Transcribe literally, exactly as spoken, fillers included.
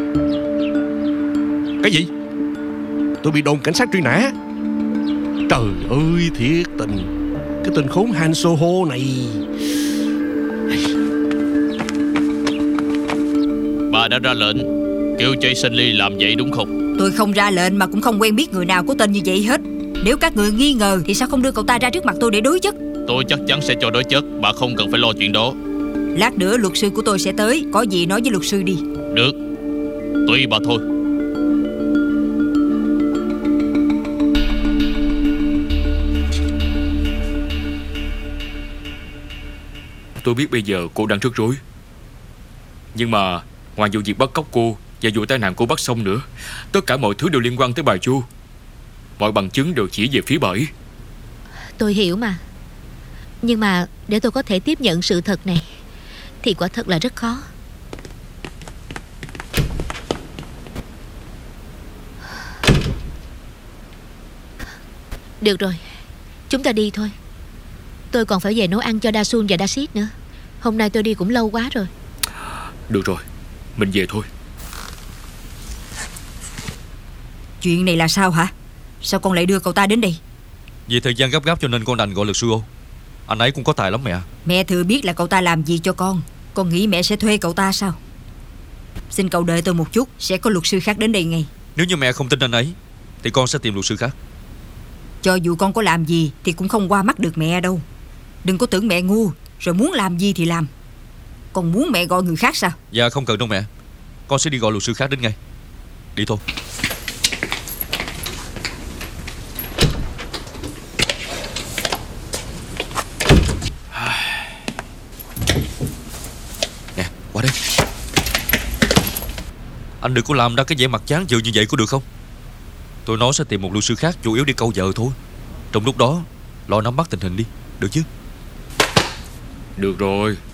Cái gì? Tôi bị đồn cảnh sát truy nã. Trời ơi, thiệt tình, cái tên khốn Han Soho này. Bà đã ra lệnh kêu Jason Lee làm vậy đúng không? Tôi không ra lệnh mà cũng không quen biết người nào có tên như vậy hết. Nếu các người nghi ngờ thì sao không đưa cậu ta ra trước mặt tôi để đối chất? Tôi chắc chắn sẽ cho đối chất. Bà không cần phải lo chuyện đó. Lát nữa luật sư của tôi sẽ tới. Có gì nói với luật sư đi. Được, tùy bà thôi. Tôi biết bây giờ cô đang rất rối, nhưng mà ngoài vụ việc bắt cóc cô và vụ tai nạn cô bắt xong nữa, tất cả mọi thứ đều liên quan tới bà Chu. Mọi bằng chứng đều chỉ về phía bà ấy. Tôi hiểu mà. Nhưng mà để tôi có thể tiếp nhận sự thật này thì quả thật là rất khó. Được rồi, chúng ta đi thôi. Tôi còn phải về nấu ăn cho Dasun và Dasit nữa. Hôm nay tôi đi cũng lâu quá rồi. Được rồi, mình về thôi. Chuyện này là sao hả? Sao con lại đưa cậu ta đến đây? Vì thời gian gấp gáp cho nên con đành gọi luật sư ô. Anh ấy cũng có tài lắm mẹ. Mẹ thừa biết là cậu ta làm gì cho con. Con nghĩ mẹ sẽ thuê cậu ta sao? Xin cậu đợi tôi một chút, sẽ có luật sư khác đến đây ngay. Nếu như mẹ không tin anh ấy thì con sẽ tìm luật sư khác. Cho dù con có làm gì thì cũng không qua mắt được mẹ đâu. Đừng có tưởng mẹ ngu rồi muốn làm gì thì làm. Con muốn mẹ gọi người khác sao? Dạ không cần đâu mẹ. Con sẽ đi gọi luật sư khác đến ngay. Đi thôi. Nè, qua đây. Anh đừng có làm ra cái vẻ mặt chán chường như vậy có được không? Tôi nói sẽ tìm một luật sư khác chủ yếu đi câu vợ thôi. Trong lúc đó lo nắm bắt tình hình đi, được chứ? Được rồi,